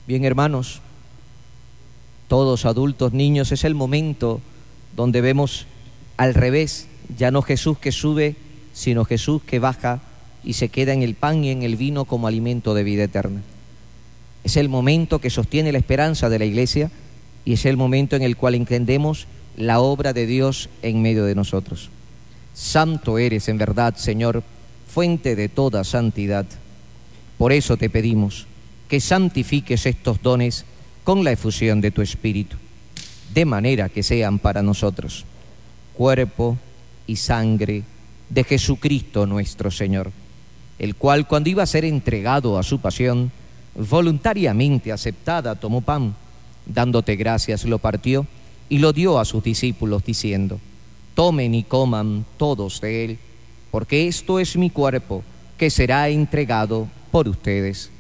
Bien, hermanos, todos adultos, niños, es el momento donde vemos al revés, ya no Jesús que sube, sino Jesús que baja y se queda en el pan y en el vino como alimento de vida eterna. Es el momento que sostiene la esperanza de la Iglesia y es el momento en el cual entendemos la obra de Dios en medio de nosotros. Santo eres en verdad, Señor, fuente de toda santidad. Por eso te pedimos que santifiques estos dones con la efusión de tu Espíritu, de manera que sean para nosotros cuerpo y sangre de Jesucristo nuestro Señor, el cual, cuando iba a ser entregado a su pasión, voluntariamente aceptada, tomó pan, dándote gracias, lo partió y lo dio a sus discípulos, diciendo: tomen y coman todos de él, porque esto es mi cuerpo, que será entregado por ustedes.